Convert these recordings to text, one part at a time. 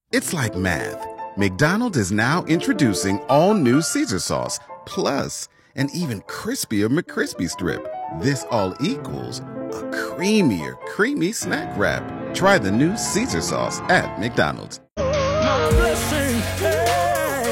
It's like math. McDonald's is now introducing all new Caesar sauce, plus an even crispier McCrispy Strip. This all equals a creamier, creamy snack wrap. Try the new Caesar sauce at McDonald's. My blessing, hey,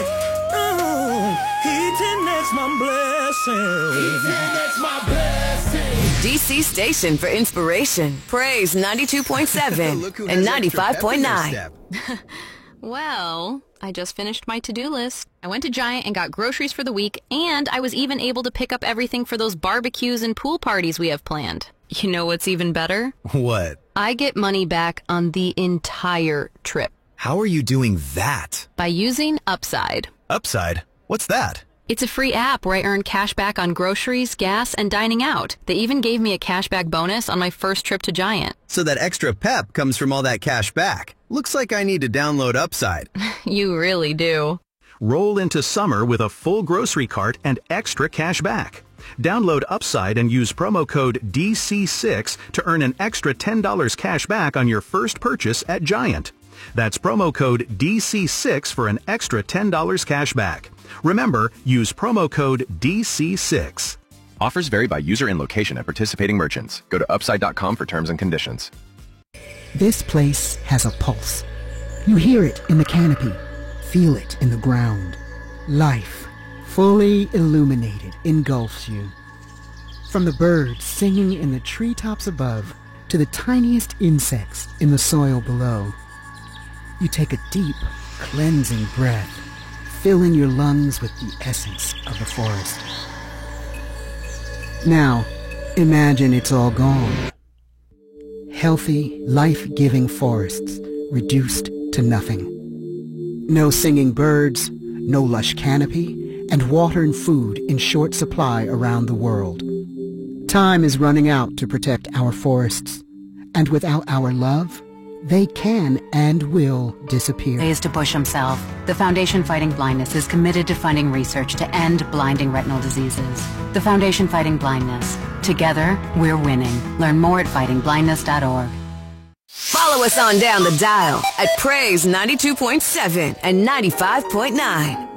eating is my blessing. Eating is my blessing. DC station for inspiration. Praise 92.7 and 95.9. Well, I just finished my to-do list. I went to Giant and got groceries for the week, and I was even able to pick up everything for those barbecues and pool parties we have planned. You know what's even better? What? I get money back on the entire trip. How are you doing that? By using Upside. Upside? What's that? It's a free app where I earn cash back on groceries, gas, and dining out. They even gave me a cashback bonus on my first trip to Giant. So that extra pep comes from all that cash back. Looks like I need to download Upside. You really do. Roll into summer with a full grocery cart and extra cash back. Download Upside and use promo code DC6 to earn an extra $10 cash back on your first purchase at Giant. That's promo code DC6 for an extra $10 cash back. Remember, use promo code DC6. Offers vary by user and location at participating merchants. Go to upside.com for terms and conditions. This place has a pulse. You hear it in the canopy, feel it in the ground. Life, fully illuminated, engulfs you. From the birds singing in the treetops above to the tiniest insects in the soil below. You take a deep, cleansing breath, filling your lungs with the essence of the forest. Now, imagine it's all gone. Healthy, life-giving forests reduced to nothing. No singing birds, no lush canopy, and water and food in short supply around the world. Time is running out to protect our forests, and without our love, they can and will disappear. Ways to push himself. The Foundation Fighting Blindness is committed to funding research to end blinding retinal diseases. The Foundation Fighting Blindness. Together, we're winning. Learn more at fightingblindness.org. Follow us on down the dial at Praise 92.7 and 95.9.